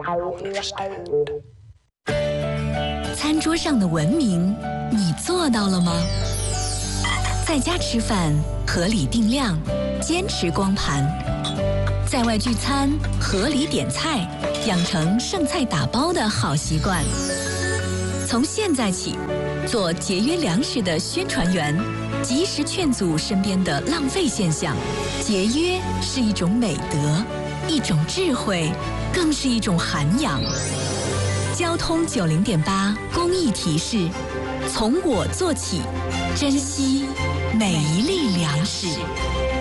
餐桌上的文明，你做到了吗？在家吃饭，合理定量，坚持光盘；在外聚餐，合理点菜，养成剩菜打包的好习惯。从现在起，做节约粮食的宣传员，及时劝阻身边的浪费现象。节约是一种美德，一种智慧，更是一种涵养。交通90.8公益提示：从我做起，珍惜每一粒粮食。